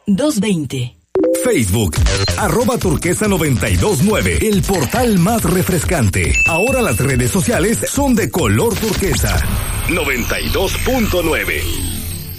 220. Facebook, @turquesa929, el portal más refrescante. Ahora las redes sociales son de color turquesa. 92.9.